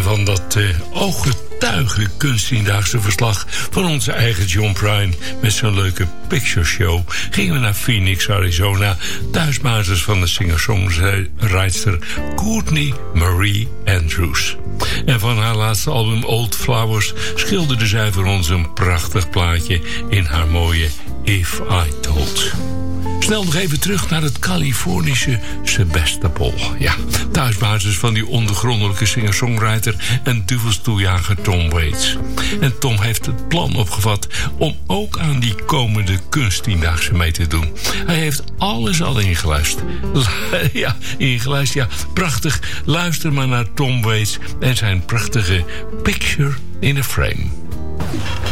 van dat ooggetuige kunstdiendaagse verslag van onze eigen John Prine met zo'n leuke picture show gingen we naar Phoenix, Arizona, thuisbasis van de singer-songwriter Courtney Marie Andrews. En van haar laatste album Old Flowers schilderde zij voor ons een prachtig plaatje in haar mooie If I Told. Snel nog even terug naar het Californische Sebastopol. Ja, thuisbasis van die ondergrondelijke singer-songwriter en duvelstoeljager Tom Waits. En Tom heeft het plan opgevat om ook aan die komende kunstdiendaagse mee te doen. Hij heeft alles al ingeluisterd. Ja, prachtig. Luister maar naar Tom Waits en zijn prachtige Picture in a Frame.